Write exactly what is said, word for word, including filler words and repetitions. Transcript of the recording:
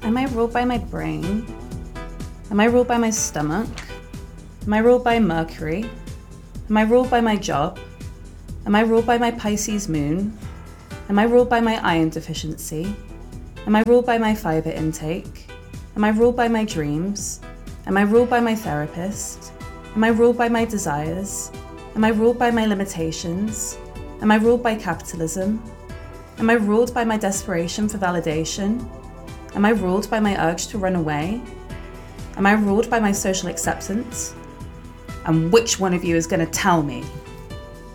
Am I ruled by my brain? Am I ruled by my stomach? Am I ruled by Mercury? Am I ruled by my job? Am I ruled by my Pisces moon? Am I ruled by my iron deficiency? Am I ruled by my fiber intake? Am I ruled by my dreams? Am I ruled by my therapist? Am I ruled by my desires? Am I ruled by my limitations? Am I ruled by capitalism? Am I ruled by my desperation for validation? Am I ruled by my urge to run away? Am I ruled by my social acceptance? And which one of you is going to tell me?